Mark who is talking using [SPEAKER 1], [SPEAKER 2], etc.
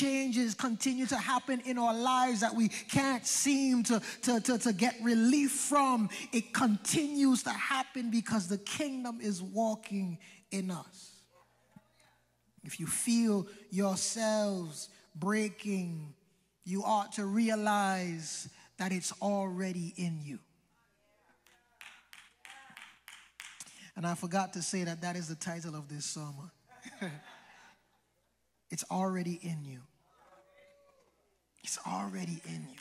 [SPEAKER 1] changes continue to happen in our lives that we can't seem to get relief from, it continues to happen because the kingdom is walking in us. If you feel yourselves breaking, you ought to realize that it's already in you. And I forgot to say that that is the title of this sermon. It's already in you. It's already in you.